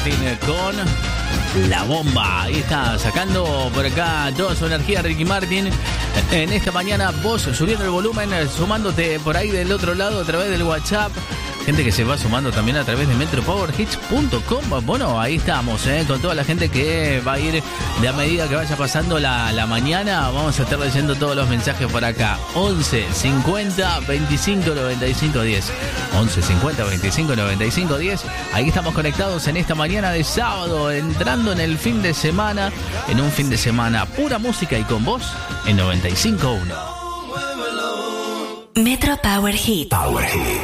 Martin con La Bomba. Ahí está sacando por acá toda su energía Ricky Martin. En esta mañana vos subiendo el volumen, sumándote por ahí del otro lado a través del WhatsApp. Gente que se va sumando también a través de metropowerhits.com. Bueno, ahí estamos, con toda la gente que va a ir de a medida que vaya pasando la mañana. Vamos a estar leyendo todos los mensajes por acá. 11 50 25 95 10. 11 50 25 95 10. Ahí estamos conectados en esta mañana de sábado, entrando en el fin de semana, en un fin de semana pura música y con vos en 95.1. Metro Power Hit.